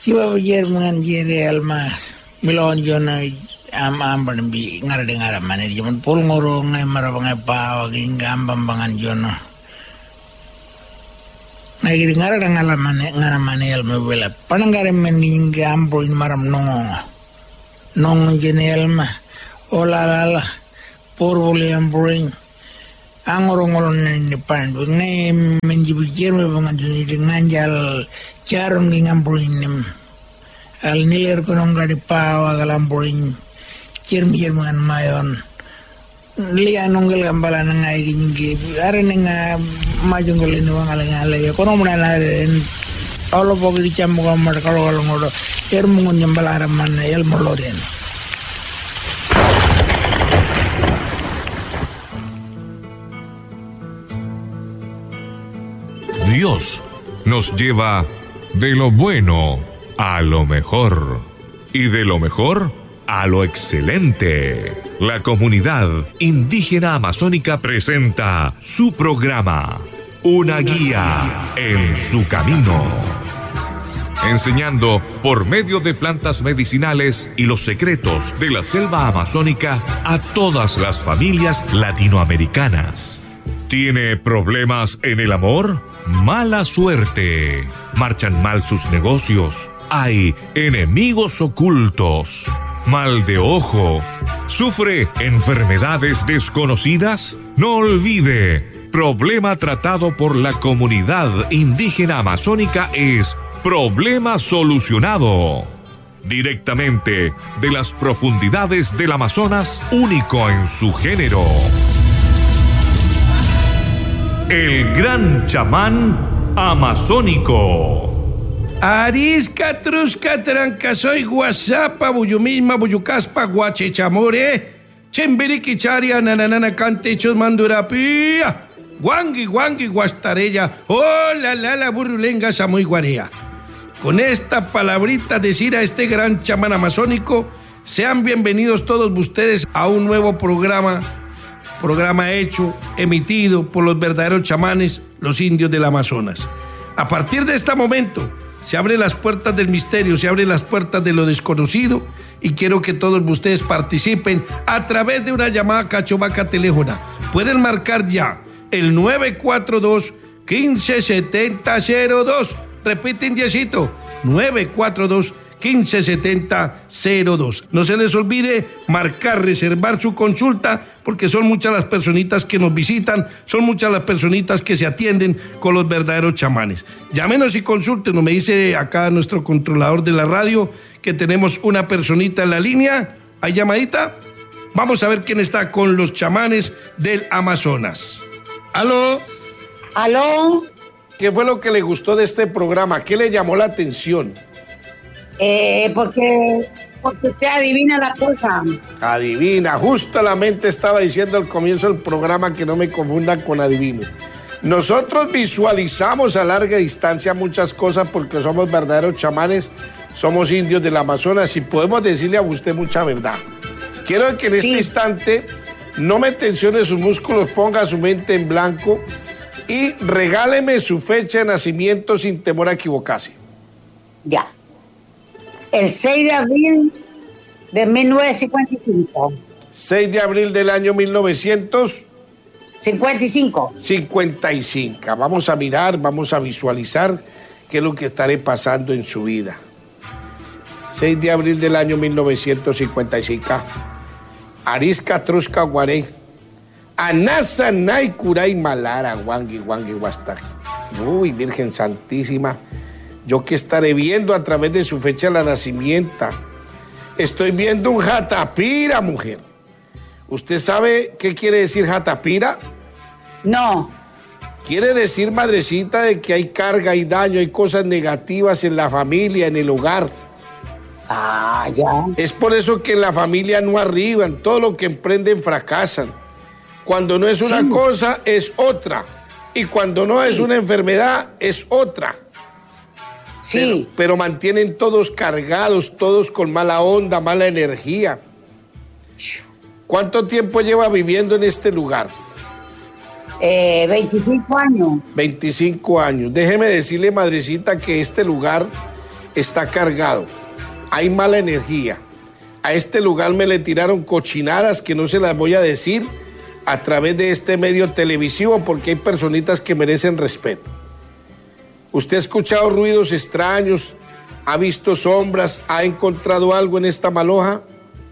Iba Jerman jere alma milon jona am bi ngara mane jaman pol ngoro ngai marabang pa wagi ngambang bangan jono. Nagi ngara ngala mane alma bela panangare men nginga ambro in maram nong jene alma olala por vole ambro angorong-ngorong ni pan ngai menjibu jerme bangan joni nganjal charon ngambro inem al niler konong gadi pawa galambroin cermi-cerman mayon liya nongel gambala ngai gingi are nga majungol ni wangala ya kono muna en olo bogi di cham ko mar kalo ngodo cermungun nyambala man el moloden. Dios nos lleva de lo bueno a lo mejor y de lo mejor a lo excelente. La comunidad indígena amazónica presenta su programa, Una guía en su camino, enseñando por medio de plantas medicinales y los secretos de la selva amazónica a todas las familias latinoamericanas. ¿Tiene problemas en el amor? Mala suerte. ¿Marchan mal sus negocios? Hay enemigos ocultos. Mal de ojo. ¿Sufre enfermedades desconocidas? No olvide, problema tratado por la comunidad indígena amazónica es problema solucionado. Directamente de las profundidades del Amazonas, único en su género. El gran chamán amazónico. Arisca, trusca, trancasoy, guasapa, buyumisma, buyucaspa, guachechamore, chembiriqui, charia, nananana, cante, chosmandurapía, guangui, guastarella, oh, la, burrulenga, samoy, guarea. Con esta palabrita decir a este gran chamán amazónico, sean bienvenidos todos ustedes a un nuevo programa hecho, emitido por los verdaderos chamanes, los indios del Amazonas. A partir de este momento, se abren las puertas del misterio, se abren las puertas de lo desconocido y quiero que todos ustedes participen a través de una llamada cachovaca teléfona. Pueden marcar ya el 942-1570-02. Repiten, Diosito, 942-1570-02. No se les olvide marcar, reservar su consulta, porque son muchas las personitas que nos visitan, son muchas las personitas que se atienden con los verdaderos chamanes. Llámenos y consúltenos. Me dice acá nuestro controlador de la radio que tenemos una personita en la línea. ¿Hay llamadita? Vamos a ver quién está con los chamanes del Amazonas. ¿Aló? ¿Aló? ¿Qué fue lo que le gustó de este programa? ¿Qué le llamó la atención? Porque usted adivina la cosa. Adivina, justo la mente estaba diciendo al comienzo del programa que no me confundan con adivino. Nosotros visualizamos a larga distancia muchas cosas porque somos verdaderos chamanes, somos indios del Amazonas y podemos decirle a usted mucha verdad. Quiero que en este instante no me tensione sus músculos, ponga su mente en blanco y regáleme su fecha de nacimiento sin temor a equivocarse. Ya. El 6 de abril de 1955. 6 de abril del año 1955. 55. Vamos a mirar, vamos a visualizar qué es lo que estaré pasando en su vida. 6 de abril del año 1955. Arisca, trusca, guaré. Anasa, nay, curay, malara, guangui, guastaj. Uy, Virgen Santísima. Yo que estaré viendo a través de su fecha de nacimiento. Estoy viendo un jatapira, mujer. ¿Usted sabe qué quiere decir jatapira? No. Quiere decir, madrecita, de que hay carga, hay daño, hay cosas negativas en la familia, en el hogar. Ah, ya. Es por eso que en la familia no arriban, todo lo que emprenden fracasan. Cuando no es una cosa, es otra. Y cuando no es una enfermedad, es otra. Sí. Pero mantienen todos cargados, todos con mala onda, mala energía. ¿Cuánto tiempo lleva viviendo en este lugar? 25 años. 25 años. Déjeme decirle, madrecita, que este lugar está cargado. Hay mala energía. A este lugar me le tiraron cochinadas que no se las voy a decir a través de este medio televisivo porque hay personitas que merecen respeto. ¿Usted ha escuchado ruidos extraños? ¿Ha visto sombras? ¿Ha encontrado algo en esta maloja?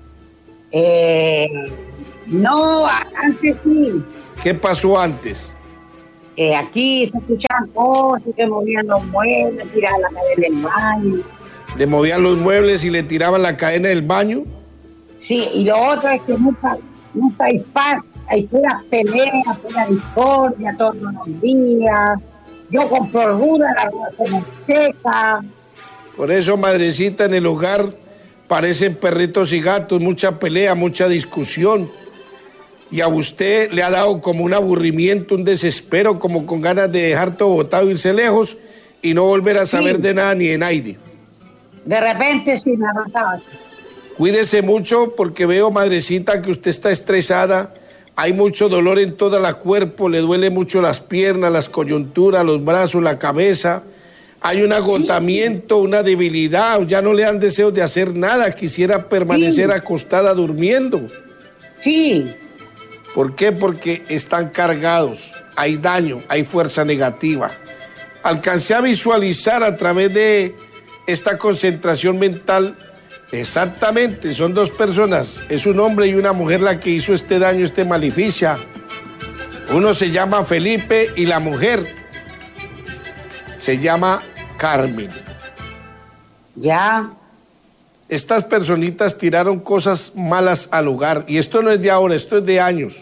No, antes sí. ¿Qué pasó antes? Aquí se escuchaban cosas que movían los muebles, tiraban la cadena del baño. ¿Le movían los muebles y le tiraban la cadena del baño? Sí, y lo otro es que nunca hay paz, hay puras peleas, pura discordia todos los días. Yo compro verdura, la verdura se me seca. Por eso, madrecita, en el hogar parecen perritos y gatos, mucha pelea, mucha discusión. Y a usted le ha dado como un aburrimiento, un desespero, como con ganas de dejar todo botado, irse lejos y no volver a saber de nada ni de nadie. De repente sí me avanzaba. Cuídese mucho porque veo, madrecita, que usted está estresada. Hay mucho dolor en todo el cuerpo, le duele mucho las piernas, las coyunturas, los brazos, la cabeza. Hay un agotamiento, una debilidad, ya no le dan deseos de hacer nada, quisiera permanecer acostada durmiendo. Sí. ¿Por qué? Porque están cargados, hay daño, hay fuerza negativa. Alcancé a visualizar a través de esta concentración mental, exactamente, son dos personas, es un hombre y una mujer la que hizo este daño, este maleficia. Uno se llama Felipe y la mujer se llama Carmen. Ya. Estas personitas tiraron cosas malas al hogar y esto no es de ahora, esto es de años.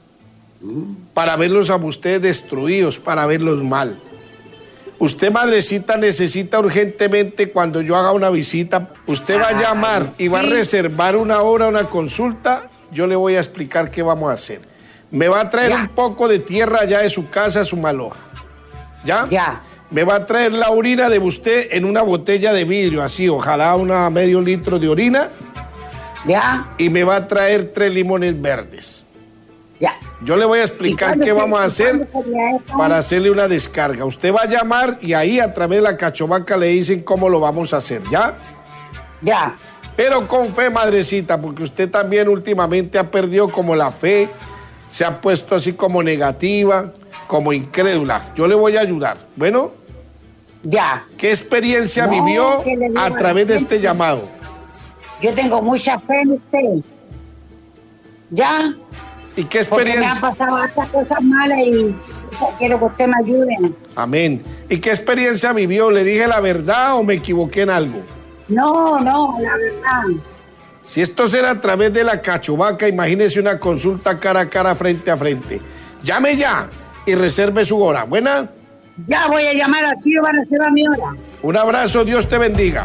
Para verlos a ustedes destruidos, para verlos mal. Usted, madrecita, necesita urgentemente cuando yo haga una visita, usted va a llamar y va a reservar una hora, una consulta, yo le voy a explicar qué vamos a hacer. Me va a traer un poco de tierra allá de su casa, su maloja. ¿Ya? Ya. Me va a traer la orina de usted en una botella de vidrio, así, ojalá una medio litro de orina. Ya. Y me va a traer 3 limones verdes. Ya. Yo le voy a explicar qué vamos a hacer para hacerle una descarga. Usted va a llamar y ahí a través de la cachovaca le dicen cómo lo vamos a hacer, ¿ya? Ya. Pero con fe, madrecita, porque usted también últimamente ha perdido como la fe, se ha puesto así como negativa, como incrédula. Yo le voy a ayudar, ¿bueno? Ya. ¿Qué experiencia vivió a través de este llamado? Yo tengo mucha fe en usted. ¿Ya? ¿Y qué experiencia? Porque me han pasado estas cosas malas y quiero que usted me ayude. Amén. ¿Y qué experiencia vivió? ¿Le dije la verdad o me equivoqué en algo? No, la verdad. Si esto será a través de la cachovaca, imagínese una consulta cara a cara, frente a frente. Llame ya y reserve su hora. ¿Buena? Ya voy a llamar aquí, van a reservar mi hora. Un abrazo, Dios te bendiga.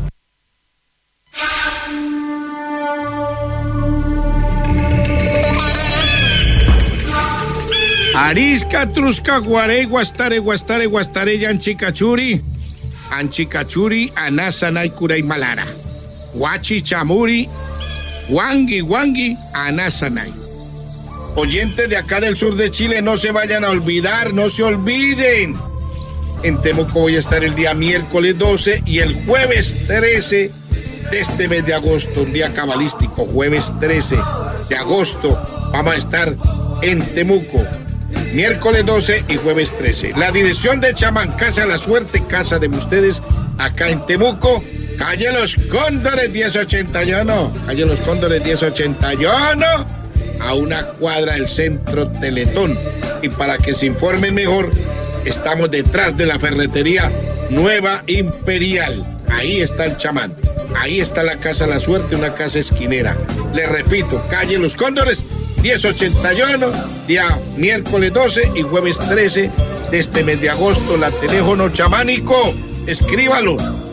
Arisca, Trusca, Guaré, Guastare, Yanchicachuri, Anchicachuri, Anasanay, Curay, Malara, Huachi, Chamuri, Wangi, Anasanay. Oyentes de acá del sur de Chile, no se vayan a olvidar, no se olviden. En Temuco voy a estar el día miércoles 12 y el jueves 13 de este mes de agosto, un día cabalístico, jueves 13 de agosto, vamos a estar en Temuco. Miércoles 12 y jueves 13. La dirección de Chamán, Casa de la Suerte, casa de ustedes, acá en Temuco, calle Los Cóndores 1081. Calle Los Cóndores 1081, a una cuadra del centro Teletón. Y para que se informen mejor, estamos detrás de la ferretería Nueva Imperial. Ahí está el Chamán. Ahí está la Casa de la Suerte, una casa esquinera. Le repito, calle Los Cóndores 1081, día miércoles 12 y jueves 13 de este mes de agosto. La teléfono chamánico, escríbalo,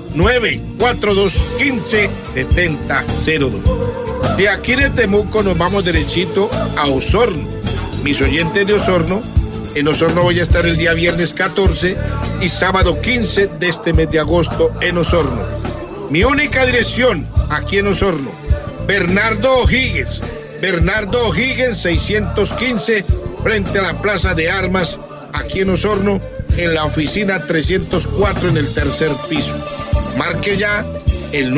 94215-7002. De aquí de Temuco nos vamos derechito a Osorno. Mis oyentes de Osorno, en Osorno voy a estar el día viernes 14 y sábado 15 de este mes de agosto en Osorno. Mi única dirección aquí en Osorno, Bernardo O'Higgins 615, frente a la Plaza de Armas, aquí en Osorno, en la oficina 304 en el tercer piso. Marque ya el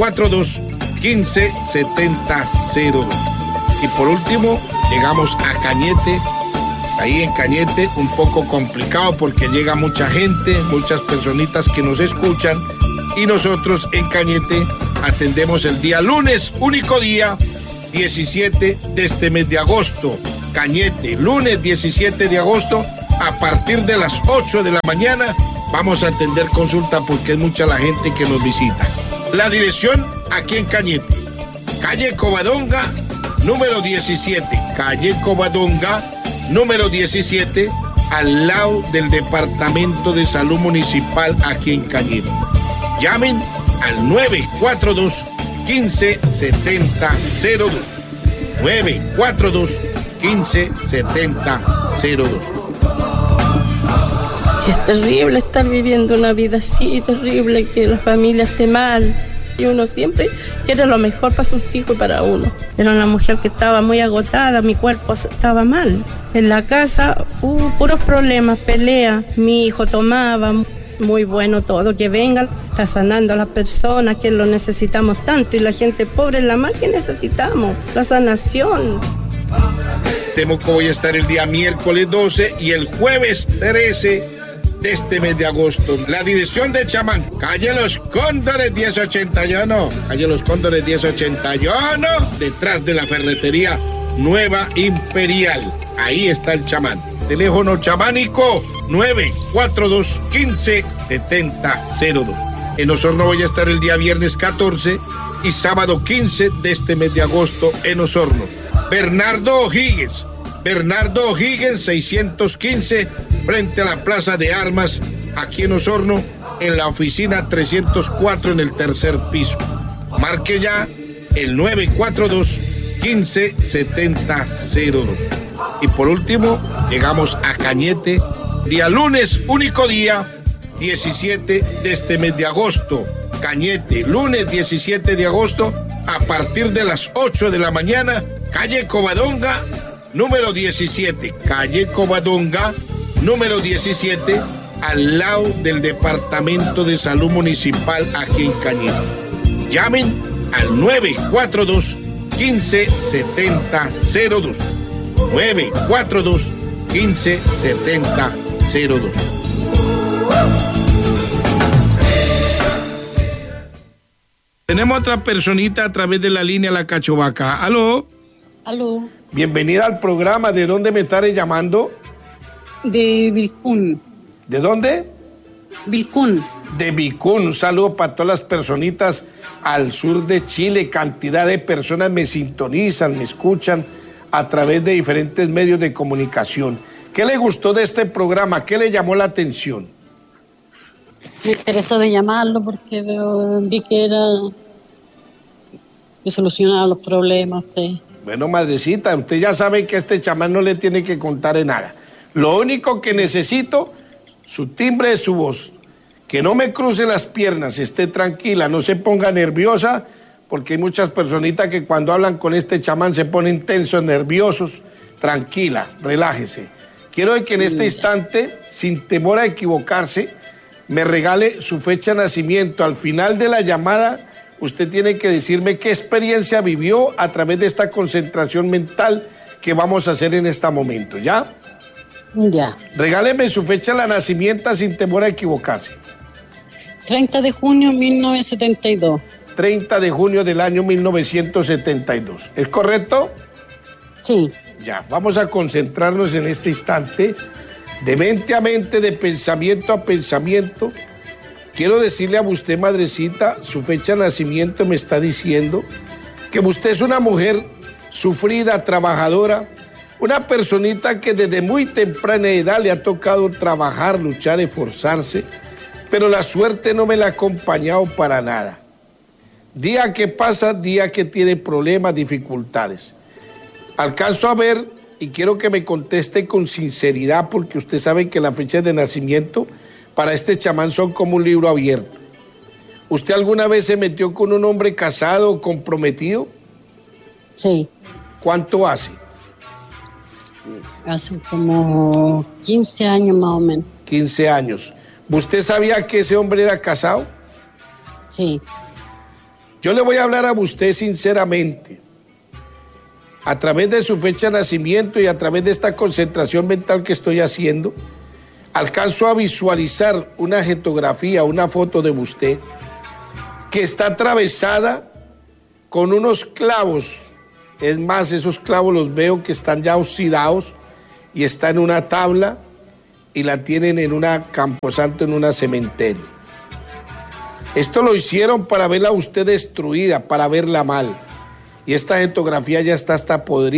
942-157002. Y por último, llegamos a Cañete. Ahí en Cañete un poco complicado porque llega mucha gente, muchas personitas que nos escuchan, y nosotros en Cañete atendemos el día lunes, único día 17 de este mes de agosto. Cañete, lunes 17 de agosto, a partir de las 8 de la mañana vamos a atender consulta porque es mucha la gente que nos visita. La dirección aquí en Cañete, calle Covadonga, número 17, calle Covadonga, número 17, al lado del Departamento de Salud Municipal aquí en Cañete. Llamen al 942-157002. 942-157002. Es terrible estar viviendo una vida así, terrible que la familia esté mal. Y uno siempre quiere lo mejor para sus hijos y para uno. Era una mujer que estaba muy agotada, mi cuerpo estaba mal. En la casa hubo puros problemas, peleas. Mi hijo tomaba, muy bueno todo, que venga, está sanando a las personas que lo necesitamos tanto. Y la gente pobre es la más que necesitamos, la sanación. Temo que voy a estar el día miércoles 12 y el jueves 13 de este mes de agosto. La dirección de Chamán, calle Los Cóndores 1081, calle Los Cóndores 1081, detrás de la ferretería Nueva Imperial. Ahí está el chamán. Teléfono chamánico 942-157002. En Osorno voy a estar el día viernes 14 y sábado 15 de este mes de agosto en Osorno. Bernardo O'Higgins 615, frente a la Plaza de Armas, aquí en Osorno, en la oficina 304 en el tercer piso. Marque ya el 942-157002. Y por último, llegamos a Cañete, día lunes, único día, 17 de este mes de agosto. Cañete, lunes 17 de agosto, a partir de las 8 de la mañana, calle Covadonga, número 17, calle Covadonga, número 17, al lado del Departamento de Salud Municipal aquí en Cañete. Llamen al 942-157002. 942-157002. Tenemos otra personita a través de la línea La Cachovaca. ¿Aló? Aló. Bienvenida al programa. ¿De dónde me estaré llamando? De Vilcún. ¿De dónde? Vilcún. De Vicún. Un saludo para todas las personitas al sur de Chile. Cantidad de personas me sintonizan, me escuchan a través de diferentes medios de comunicación. ¿Qué le gustó de este programa? ¿Qué le llamó la atención? Me interesó de llamarlo porque vi que solucionaba los problemas usted. Bueno, madrecita, usted ya sabe que este chamán no le tiene que contar de nada. Lo único que necesito, su timbre de su voz. Que no me cruce las piernas, esté tranquila, no se ponga nerviosa, porque hay muchas personitas que cuando hablan con este chamán se ponen tensos, nerviosos. Tranquila, relájese. Quiero que en este instante, sin temor a equivocarse, me regale su fecha de nacimiento. Al final de la llamada, usted tiene que decirme qué experiencia vivió a través de esta concentración mental que vamos a hacer en este momento, ¿ya? Ya. Regáleme su fecha de nacimiento sin temor a equivocarse. 30 de junio de 1972. 30 de junio del año 1972. ¿Es correcto? Sí. Ya, vamos a concentrarnos en este instante, de mente a mente, de pensamiento a pensamiento. Quiero decirle a usted, madrecita, su fecha de nacimiento me está diciendo que usted es una mujer sufrida, trabajadora, una personita que desde muy temprana edad le ha tocado trabajar, luchar, esforzarse, pero la suerte no me la ha acompañado para nada. Día que pasa, día que tiene problemas, dificultades. Alcanzo a ver, y quiero que me conteste con sinceridad, porque usted sabe que las fechas de nacimiento para este chamán son como un libro abierto. ¿Usted alguna vez se metió con un hombre casado o comprometido? Sí. ¿Cuánto hace? Hace como 15 años más o menos. 15 años. ¿Usted sabía que ese hombre era casado? Sí. Yo le voy a hablar a usted sinceramente. A través de su fecha de nacimiento y a través de esta concentración mental que estoy haciendo, alcanzo a visualizar una fotografía, una foto de usted que está atravesada con unos clavos. Es más, esos clavos los veo que están ya oxidados y está en una tabla y la tienen en una camposanto, en una cementerio. Esto lo hicieron para verla a usted destruida, para verla mal. Y esta fotografía ya está hasta podrida.